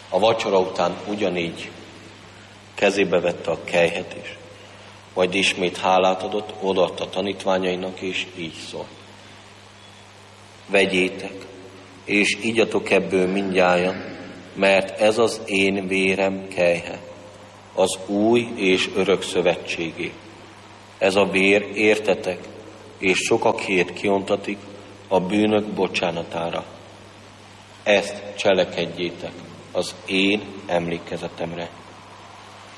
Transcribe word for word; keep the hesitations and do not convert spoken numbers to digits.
A vacsora után ugyanígy kezébe vette a kelyhet is, majd ismét hálát adott, odaadta tanítványainak, és így szólt: vegyétek, és igyatok ebből mindnyájan, mert ez az én vérem kelyhe, az új és örök szövetségé. Ez a vér értetek, és sokakért kiontatik a bűnök bocsánatára. Ezt cselekedjétek az én emlékezetemre.